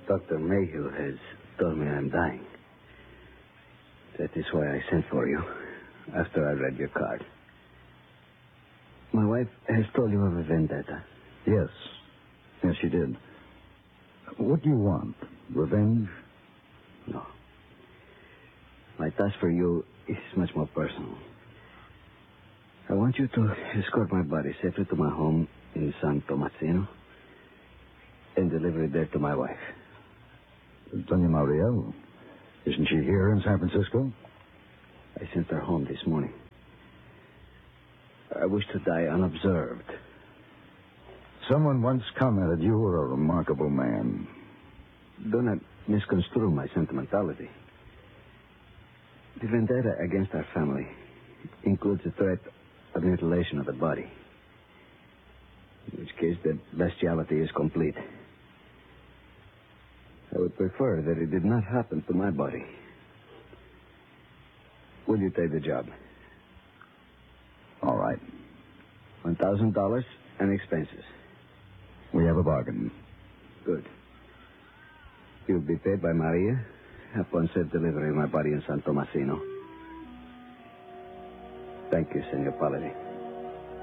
Dr. Mayhew has told me I'm dying. That is why I sent for you after I read your card. My wife has told you of a vendetta. Yes. Yes, she did. What do you want? Revenge? No. My task for you is much more personal. I want you to escort my body safely to my home in San Tomasino and deliver it there to my wife. Doña Maria, isn't she here in San Francisco? I sent her home this morning. I wish to die unobserved. Someone once commented you were a remarkable man. Do not misconstrue my sentimentality. The vendetta against our family includes the threat of mutilation of the body, in which case the bestiality is complete. I would prefer that it did not happen to my body. Will you take the job? All right. $1,000 and expenses. We have a bargain. Good. You'll be paid by Maria upon safe delivery of my body in San Tomasino. Thank you, Senor Paladin.